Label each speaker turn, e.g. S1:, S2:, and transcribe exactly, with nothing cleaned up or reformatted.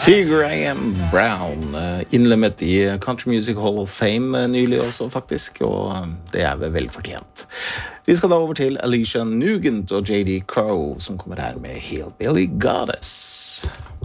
S1: T. Graham Brown, innlemmet i Country Music Hall of Fame nylig også faktisk, og det er vel velfortjent. Vi skal da over til Alicia Nugent og J D Crowe, som kommer her med Hillbilly Goddess.